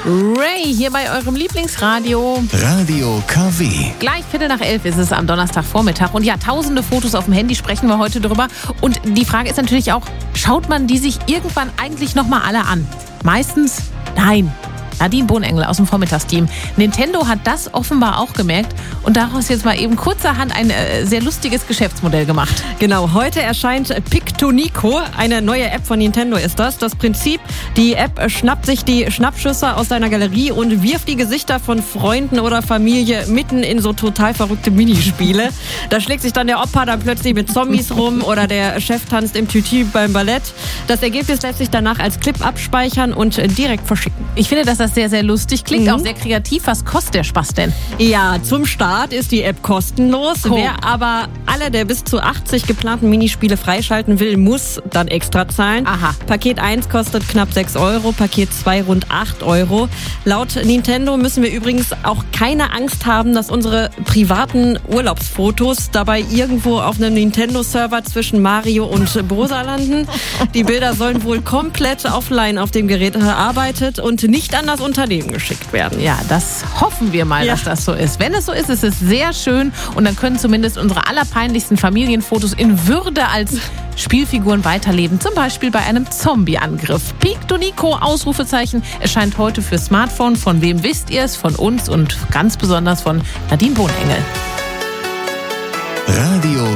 Ray hier bei eurem Lieblingsradio. Radio KW. Gleich 11:15 ist es am Donnerstagvormittag. Und ja, tausende Fotos auf dem Handy, sprechen wir heute drüber. Und die Frage ist natürlich auch, schaut man die sich irgendwann eigentlich nochmal alle an? Meistens nein. Nadine Bohnengel aus dem Vormittagsteam. Nintendo hat das offenbar auch gemerkt und daraus jetzt mal eben kurzerhand ein sehr lustiges Geschäftsmodell gemacht. Genau, heute erscheint Pictonico, eine neue App von Nintendo ist das. Das Prinzip, die App schnappt sich die Schnappschüsse aus deiner Galerie und wirft die Gesichter von Freunden oder Familie mitten in so total verrückte Minispiele. Da schlägt sich dann der Opa dann plötzlich mit Zombies rum oder der Chef tanzt im Tütü beim Ballett. Das Ergebnis lässt sich danach als Clip abspeichern und direkt verschicken. Ich finde, dass das sehr, sehr lustig klingt, auch sehr kreativ. Was kostet der Spaß denn? Ja, zum Start ist die App kostenlos. Cool. Wer aber alle der bis zu 80 geplanten Minispiele freischalten will, muss dann extra zahlen. Aha. Paket 1 kostet knapp 6 Euro, Paket 2 rund 8 Euro. Laut Nintendo müssen wir übrigens auch keine Angst haben, dass unsere privaten Urlaubsfotos dabei irgendwo auf einem Nintendo-Server zwischen Mario und Bosa landen. Die Bilder sollen wohl komplett offline auf dem Gerät erarbeitet und nicht an das Unternehmen geschickt werden. Ja, das hoffen wir mal, dass das so ist. Wenn es so ist, ist es sehr schön und dann können zumindest unsere allerpeinlichsten Familienfotos in Würde als Spielfiguren weiterleben. Zum Beispiel bei einem Zombie-Angriff. Pictonico, Ausrufezeichen, erscheint heute für Smartphone. Von wem wisst ihr es? Von uns und ganz besonders von Nadine Bohnengel. Radio